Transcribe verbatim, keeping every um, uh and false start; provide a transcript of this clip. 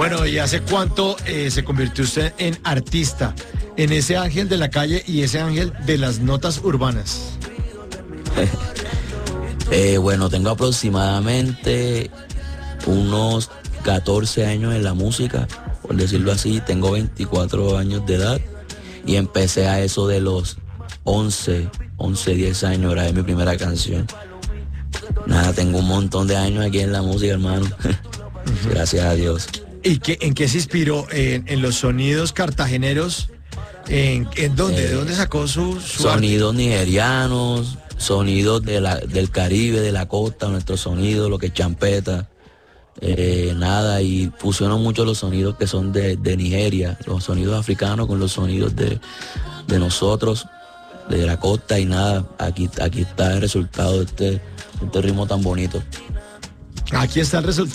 Bueno, ¿y hace cuánto eh, se convirtió usted en artista? En ese ángel de la calle y ese ángel de las notas urbanas. eh, bueno, tengo aproximadamente unos catorce años en la música, por decirlo así. Tengo veinticuatro años de edad y empecé a eso de los once, diez años, grabé mi primera canción. Nada, tengo un montón de años aquí en la música, hermano. Uh-huh. Gracias a Dios. ¿Y qué, en qué se inspiró? ¿En, en los sonidos cartageneros? ¿En, en dónde? Eh, ¿De dónde sacó su, su Sonidos arte? nigerianos, sonidos de la, del Caribe, de la costa, nuestros sonidos, lo que es champeta. Eh, nada, y fusiono mucho los sonidos que son de, de Nigeria, los sonidos africanos con los sonidos de, de nosotros, de la costa, y nada, aquí, aquí está el resultado de este, de este ritmo tan bonito. Aquí está el resultado.